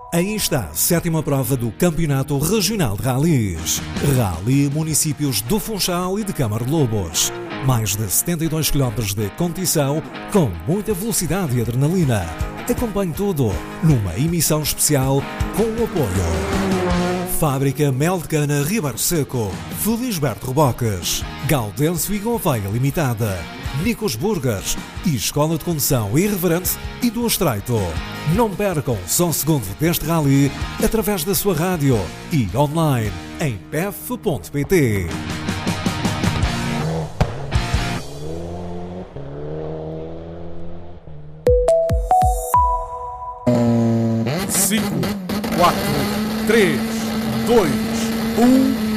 Aí está a 7ª prova do Campeonato Regional de Rallys. Rally Municípios do Funchal e de Câmara de Lobos. Mais de 72 km de competição com muita velocidade e adrenalina. Acompanhe tudo numa emissão especial com o apoio Fábrica Mel de Cana Ribeiro Seco, Felisberto Reboques, Gaudense e Gouveia Limitada, Nicos Burgers e Escola de Condução Irreverente e do Estreito. Não percam só um segundo deste rally através da sua rádio e online em pef.pt. Cinco, 4, 3, 2, 1.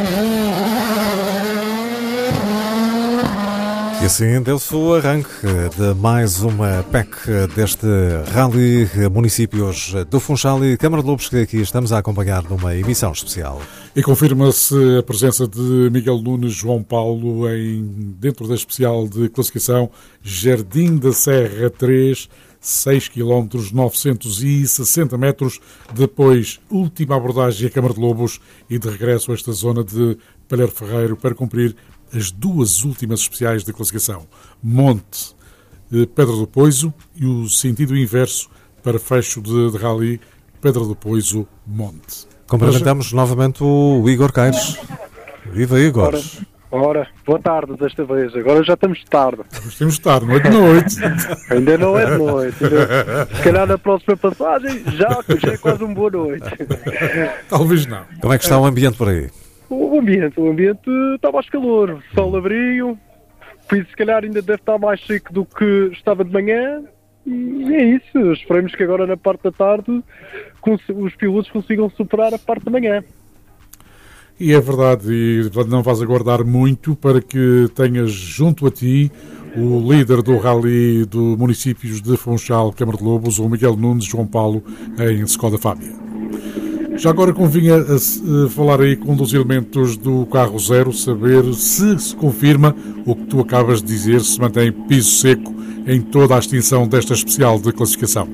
E assim deu-se o arranque de mais uma PEC deste Rally Municípios do Funchal e Câmara de Lobos, que aqui estamos a acompanhar numa emissão especial. E confirma-se a presença de Miguel Nunes João Paulo dentro da especial de classificação Jardim da Serra 3, 6 km, 960 metros, depois última abordagem à Câmara de Lobos e de regresso a esta zona de Palheiro Ferreiro para cumprir as duas últimas especiais de classificação, Monte, Pedra do Poiso, e o sentido inverso para fecho de rally, Pedra do Poiso, Monte. Cumprimentamos novamente o Igor Caires. Viva, Igor! Ora, boa tarde desta vez. Agora já estamos tarde. Estamos tarde, noite de noite. Ainda não é de noite. Se calhar na próxima passagem já é quase uma boa noite. Talvez não. Como é que está o ambiente por aí? O ambiente está mais calor. Sol abriu. Por isso, se calhar ainda deve estar mais seco do que estava de manhã. E é isso. Esperemos que agora na parte da tarde os pilotos consigam superar a parte da manhã. E é verdade, e não vais aguardar muito para que tenhas junto a ti o líder do Rally do Municípios de Funchal, Câmara de Lobos, o Miguel Nunes João Paulo, em Skoda Fábia. Já agora convinha falar aí com um dos elementos do carro zero, saber se confirma o que tu acabas de dizer, se mantém piso seco em toda a extensão desta especial de classificação.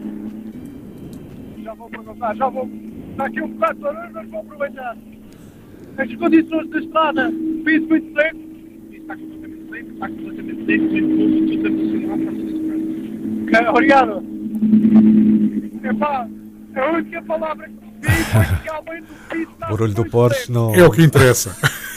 Já vou perguntar, Está aqui um bocado de barulho, mas vou aproveitar. As condições da estrada, piso muito seco. Está completamente seco, muito obrigado. Epá, a única palavra que vi foi que realmente o piso está Barulho do Porsche não... É o que interessa.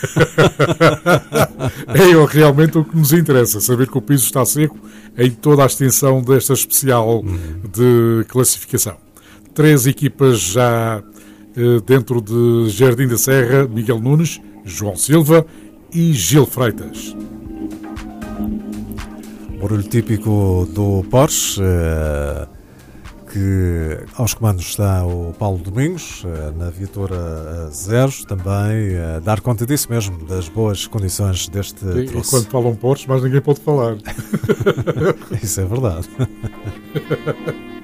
É realmente o que nos interessa, saber que o piso está seco em toda a extensão desta especial de classificação. 3 equipas já dentro de Jardim da Serra, Miguel Nunes, João Silva e Gil Freitas. Barulho típico do Porsche, que aos comandos está o Paulo Domingos, na viatura zeros, também a dar conta disso mesmo, das boas condições deste troço. Quando falam Porsche, mais ninguém pode falar. Isso é verdade.